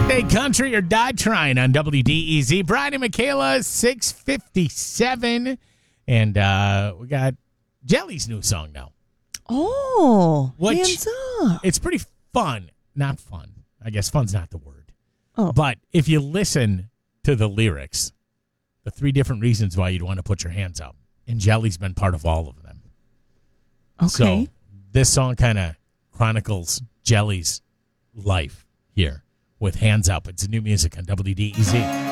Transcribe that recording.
Stay country or die trying on WDEZ. Brian and Michaela, 6:57. And we got Jelly's new song now. Oh, hands up. It's pretty fun. Not fun. I guess fun's not the word. Oh. But if you listen to the lyrics, the 3 different reasons why you'd want to put your hands up. And Jelly's been part of all of them. Okay. So this song kind of chronicles Jelly's life here with Hands Up. It's new music on WDEZ.